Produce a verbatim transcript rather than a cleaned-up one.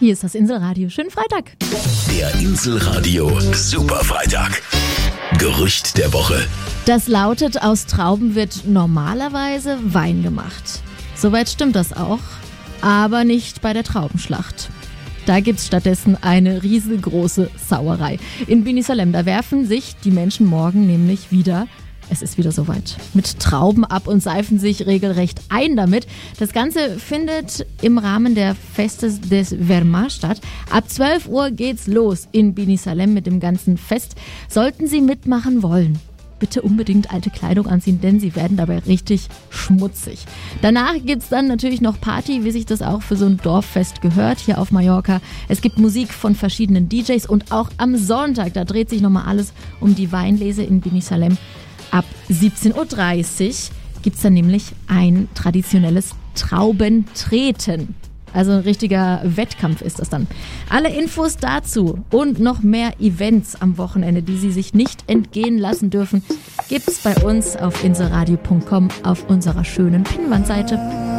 Hier ist das Inselradio. Schönen Freitag. Der Inselradio Superfreitag. Gerücht der Woche. Das lautet, aus Trauben wird normalerweise Wein gemacht. Soweit stimmt das auch, aber nicht bei der Traubenschlacht. Da gibt's stattdessen eine riesengroße Sauerei. In Bini Salem, da werfen sich die Menschen morgen nämlich wieder, es ist wieder soweit, mit Trauben ab und seifen sich regelrecht ein damit. Das Ganze findet im Rahmen der Feste des Vermars statt. Ab zwölf Uhr geht's los in Bini Salem mit dem ganzen Fest. Sollten Sie mitmachen wollen, bitte unbedingt alte Kleidung anziehen, denn sie werden dabei richtig schmutzig. Danach gibt's dann natürlich noch Party, wie sich das auch für so ein Dorffest gehört, hier auf Mallorca. Es gibt Musik von verschiedenen D Js und auch am Sonntag, da dreht sich nochmal alles um die Weinlese in Bini Salem. Ab siebzehn Uhr dreißig gibt's dann nämlich ein traditionelles Traubentreten. Also ein richtiger Wettkampf ist das dann. Alle Infos dazu und noch mehr Events am Wochenende, die Sie sich nicht entgehen lassen dürfen, gibt's bei uns auf inselradio punkt com auf unserer schönen Pinnwandseite.